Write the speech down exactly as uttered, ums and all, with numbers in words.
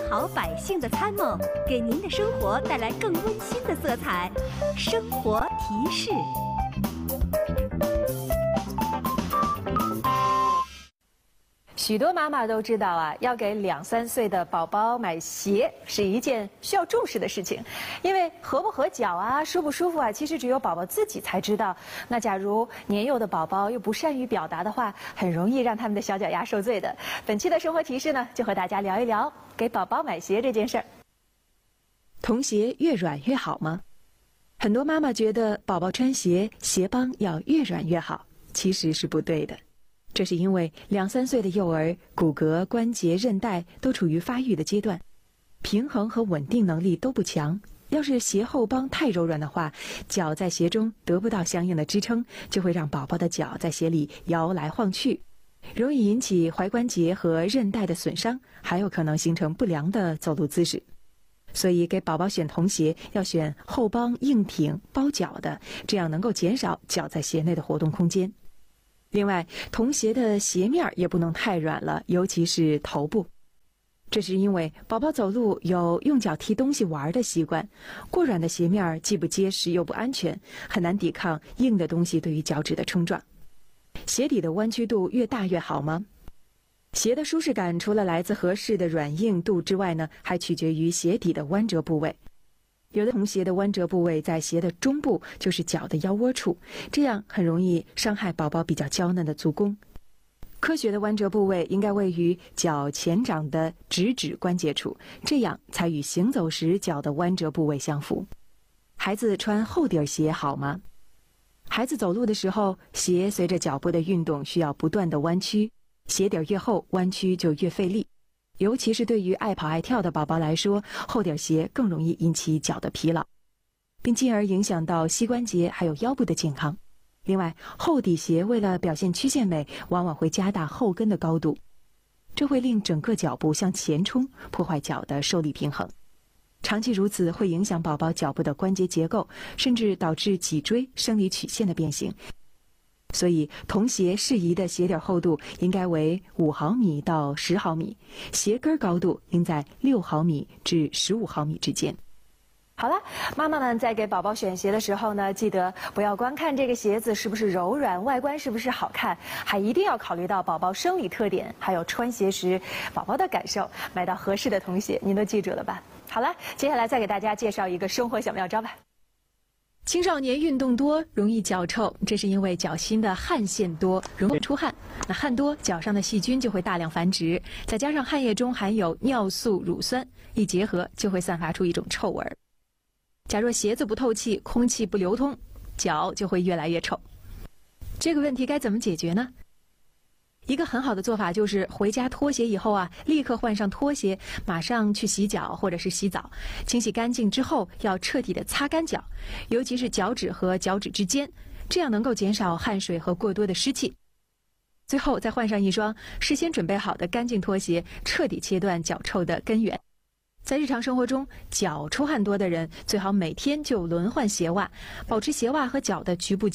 好百姓的参谋，给您的生活带来更温馨的色彩。生活提示。 许多妈妈都知道啊，要给两三岁的宝宝买鞋是一件需要重视的事情，因为合不合脚啊，舒不舒服啊，其实只有宝宝自己才知道。那假如年幼的宝宝又不善于表达的话，很容易让他们的小脚丫受罪的。本期的生活提示呢，就和大家聊一聊给宝宝买鞋这件事儿。 童鞋越软越好吗？很多妈妈觉得宝宝穿鞋，鞋帮要越软越好，其实是不对的。这是因为两三岁的幼儿骨骼、关节、韧带都处于发育的阶段，平衡和稳定能力都不强。要是鞋后帮太柔软的话，脚在鞋中得不到相应的支撑，就会让宝宝的脚在鞋里摇来晃去，容易引起踝关节和韧带的损伤，还有可能形成不良的走路姿势。所以给宝宝选童鞋要选后帮硬挺、包脚的，这样能够减少脚在鞋内的活动空间。另外，童鞋的鞋面也不能太软了，尤其是头部。这是因为宝宝走路有用脚踢东西玩的习惯，过软的鞋面既不结实又不安全，很难抵抗硬的东西对于脚趾的冲撞。鞋底的弯曲度越大越好吗？鞋的舒适感除了来自合适的软硬度之外呢，还取决于鞋底的弯折部位。有的童鞋的弯折部位在鞋的中部，就是脚的腰窝处，这样很容易伤害宝宝比较娇嫩的足弓。科学的弯折部位应该位于脚前掌的直指关节处，这样才与行走时脚的弯折部位相符。孩子穿厚底鞋好吗？孩子走路的时候，鞋随着脚部的运动需要不断的弯曲，鞋底越厚，弯曲就越费力。尤其是对于爱跑爱跳的宝宝来说，厚底鞋更容易引起脚的疲劳，并进而影响到膝关节还有腰部的健康。另外，厚底鞋为了表现曲线美，往往会加大后跟的高度，这会令整个脚部向前冲，破坏脚的受力平衡。长期如此会影响宝宝脚部的关节结构，甚至导致脊椎生理曲线的变形。所以童鞋适宜的鞋底厚度应该为五毫米到十毫米，鞋跟高度应在六毫米至十五毫米之间。 好了，妈妈们在给宝宝选鞋的时候呢，记得不要光看这个鞋子是不是柔软，外观是不是好看，还一定要考虑到宝宝生理特点，还有穿鞋时宝宝的感受，买到合适的童鞋。您都记住了吧？好了，接下来再给大家介绍一个生活小妙招吧。青少年运动多，容易脚臭，这是因为脚心的汗腺多，容易出汗。那汗多，脚上的细菌就会大量繁殖，再加上汗液中含有尿素、乳酸，一结合就会散发出一种臭味儿。假若鞋子不透气，空气不流通，脚就会越来越臭。这个问题该怎么解决呢？一个很好的做法就是回家脱鞋以后啊，立刻换上拖鞋，马上去洗脚或者是洗澡，清洗干净之后要彻底的擦干脚，尤其是脚趾和脚趾之间，这样能够减少汗水和过多的湿气。最后再换上一双事先准备好的干净拖鞋，彻底切断脚臭的根源。在日常生活中，脚出汗多的人最好每天就轮换鞋袜，保持鞋袜和脚的局部